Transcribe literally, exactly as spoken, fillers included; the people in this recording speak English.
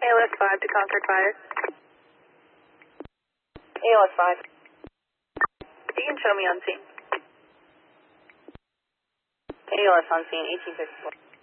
A L S five to Concord Fire. A L S five. You can show me on scene. A L S on scene, eighteen fifty-four.